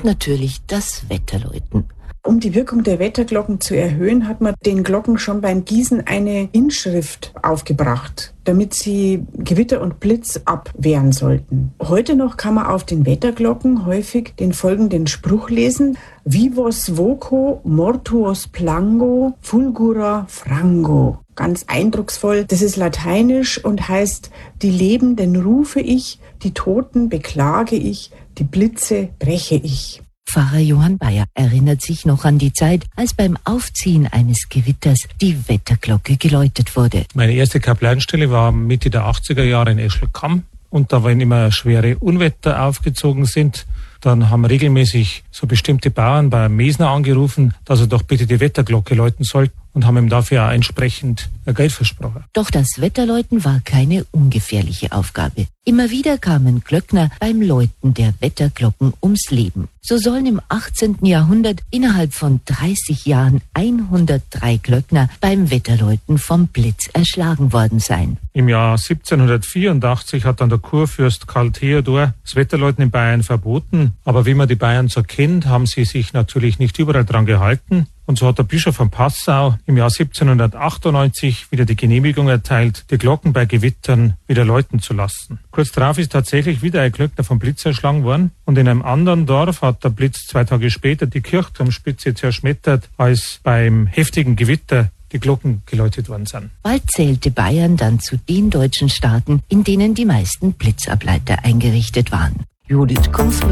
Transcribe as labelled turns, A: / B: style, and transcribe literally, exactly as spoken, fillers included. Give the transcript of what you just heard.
A: und natürlich das Wetterläuten.
B: Um die Wirkung der Wetterglocken zu erhöhen, hat man den Glocken schon beim Gießen eine Inschrift aufgebracht, damit sie Gewitter und Blitz abwehren sollten. Heute noch kann man auf den Wetterglocken häufig den folgenden Spruch lesen: Vivos voco, mortuos plango, fulgura frango. Ganz eindrucksvoll. Das ist lateinisch und heißt: Die Lebenden rufe ich, die Toten beklage ich, die Blitze breche ich.
A: Pfarrer Johann Bayer erinnert sich noch an die Zeit, als beim Aufziehen eines Gewitters die Wetterglocke geläutet wurde.
C: Meine erste Kaplanstelle war Mitte der achtziger Jahre in Eschelkamm. Und da, wenn immer schwere Unwetter aufgezogen sind, dann haben regelmäßig so bestimmte Bauern bei Mesner angerufen, dass er doch bitte die Wetterglocke läuten soll, und haben ihm dafür auch entsprechend Geld versprochen.
A: Doch das Wetterläuten war keine ungefährliche Aufgabe. Immer wieder kamen Glöckner beim Läuten der Wetterglocken ums Leben. So sollen im achtzehnten Jahrhundert innerhalb von dreißig Jahren hundertdrei Glöckner beim Wetterläuten vom Blitz erschlagen worden sein.
C: Im Jahr siebzehnhundertvierundachtzig hat dann der Kurfürst Karl Theodor das Wetterläuten in Bayern verboten. Aber wie man die Bayern so kennt, haben sie sich natürlich nicht überall dran gehalten. Und so hat der Bischof von Passau im Jahr siebzehnhundertachtundneunzig wieder die Genehmigung erteilt, die Glocken bei Gewittern wieder läuten zu lassen. Kurz darauf ist tatsächlich wieder ein Glöckner vom Blitz erschlagen worden. Und in einem anderen Dorf hat der Blitz zwei Tage später die Kirchturmspitze zerschmettert, als beim heftigen Gewitter die Glocken geläutet worden sind.
A: Bald zählte Bayern dann zu den deutschen Staaten, in denen die meisten Blitzableiter eingerichtet waren. Judith Kunst